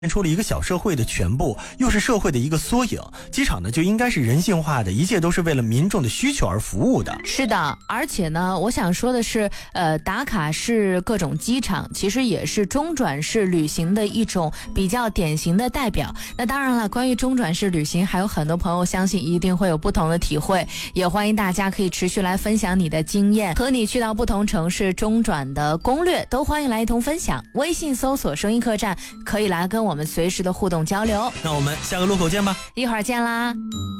出了一个小社会的全部，又是社会的一个缩影。机场呢就应该是人性化的，一切都是为了民众的需求而服务的。 是的，而且呢，我想说的是，打卡式各种机场其实也是中转式旅行的一种比较典型的代表。那当然了，关于中转式旅行，还有很多朋友相信一定会有不同的体会，也欢迎大家可以持续来分享你的经验和你去到不同城市中转的攻略，都欢迎来一同分享。微信搜索声音客栈，可以来跟我们随时的互动交流。 那我们下个路口见吧， 一会儿见啦。